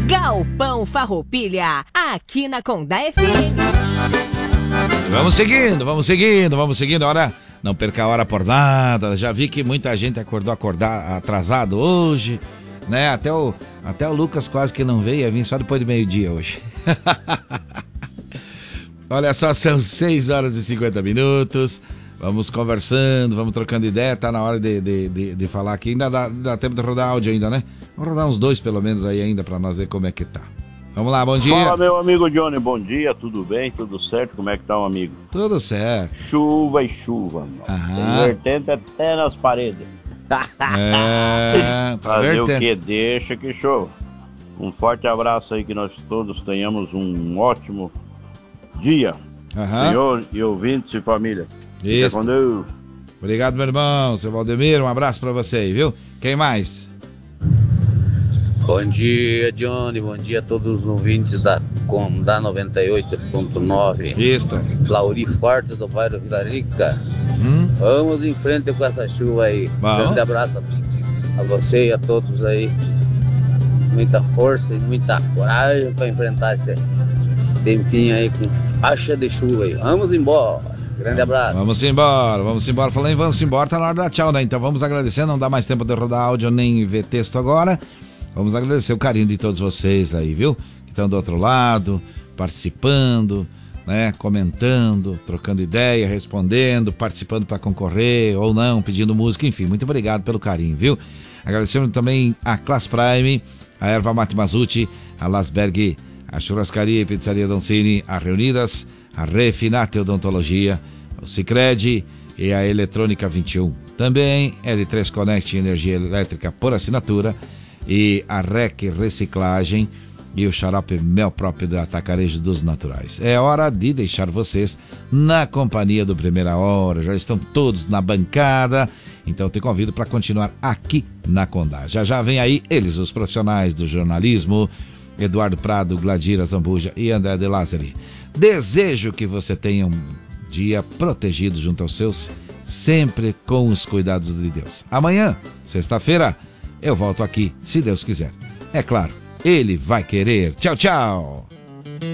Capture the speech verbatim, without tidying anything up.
Galpão Farroupilha, aqui na Condá F M. Vamos seguindo, vamos seguindo, vamos seguindo. Hora, não perca a hora por nada. Já vi que muita gente acordou acordar atrasado hoje, né? Até o, até o Lucas quase que não veio, ia vir só depois de meio-dia hoje. Olha só, são seis horas e cinquenta minutos. Vamos conversando, vamos trocando ideia. Tá na hora de, de, de, de falar aqui. Ainda dá, dá tempo de rodar áudio ainda, né? Vamos rodar uns dois pelo menos aí ainda pra nós ver como é que tá. Vamos lá, bom dia. Fala, meu amigo Johnny, bom dia, tudo bem, tudo certo? Como é que tá, um amigo? Tudo certo. Chuva e chuva, mano. Tem vertente até nas paredes. É, tá fazer vertendo. o que? Deixa que chova. Um forte abraço aí, que nós todos tenhamos um ótimo dia. Aham. Senhor e ouvintes e família. Fica Isso. com Deus. Obrigado, meu irmão, seu Valdemiro, um abraço pra você aí, viu? Quem mais? Bom dia, Johnny. Bom dia a todos os ouvintes da Condá noventa e oito ponto nove. Isso. Lauri Forte do bairro Vila Rica. Hum? Vamos em frente com essa chuva aí. Bom. Grande abraço a você e a todos aí. Muita força e muita coragem para enfrentar esse, esse tempinho aí com faixa de chuva aí. Vamos embora. Grande abraço. Vamos embora, vamos embora. Falando em vamos embora, tá na hora da tchau, né? Então vamos agradecer, não dá mais tempo de rodar áudio nem ver texto agora. Vamos agradecer o carinho de todos vocês aí, viu? Que estão do outro lado, participando, né? Comentando, trocando ideia, respondendo, participando para concorrer ou não, pedindo música, enfim. Muito obrigado pelo carinho, viu? Agradecemos também a Class Prime, a Erva Mate Mazuti, a Lasberg, a Churrascaria e Pizzaria Doncini, a Reunidas, a Refinate Odontologia, o Sicredi e a Eletrônica vinte e um. Também L três Connect Energia Elétrica por assinatura e a R E C Reciclagem e o xarope mel próprio do Atacarejo dos Naturais. É hora de deixar vocês na companhia do Primeira Hora. Já estão todos na bancada, então te convido para continuar aqui na Condá. Já já vem aí eles, os profissionais do jornalismo, Eduardo Prado, Gladira Zambuja e André de Lázari. Desejo que você tenha um dia protegido junto aos seus, sempre com os cuidados de Deus. Amanhã, sexta-feira, eu volto aqui, se Deus quiser. É claro, Ele vai querer. Tchau, tchau!